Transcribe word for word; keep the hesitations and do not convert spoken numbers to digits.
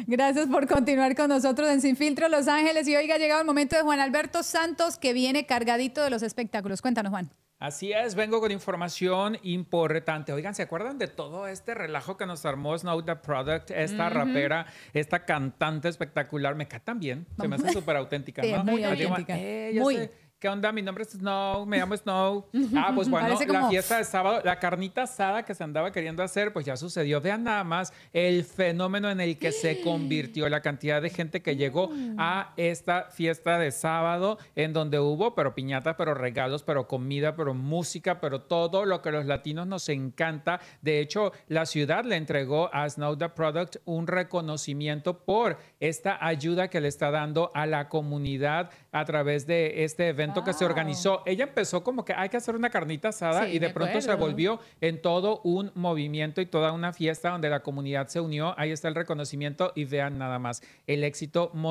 Gracias por continuar con nosotros en Sin Filtro Los Ángeles. Y oiga, ha llegado el momento de Juan Alberto Santos, que viene cargadito de los espectáculos. Cuéntanos, Juan. Así es, vengo con información importante. Oigan, ¿se acuerdan de todo este relajo que nos armó Snow the Product? Esta uh-huh. rapera, esta cantante espectacular. Me cae tan bien, se me hace súper auténtica, sí, ¿no? Es muy Así auténtica. Como, eh, yo muy. Sé, ¿qué onda? Mi nombre es Snow, me llamo Snow. Ah, pues bueno, como... la fiesta de sábado, la carnita asada que se andaba queriendo hacer, pues ya sucedió. Vean nada más el fenómeno en el que se convirtió, la cantidad de gente que llegó a esta fiesta de sábado, en donde hubo, pero piñatas, pero regalos, pero comida, pero música, pero todo lo que los latinos nos encanta. De hecho, la ciudad le entregó a Snow the Product un reconocimiento por esta ayuda que le está dando a la comunidad a través de este evento que se organizó. Ella empezó como que hay que hacer una carnita asada sí, y de pronto acuerdo. se volvió en todo un movimiento y toda una fiesta donde la comunidad se unió. Ahí está el reconocimiento y vean nada más el éxito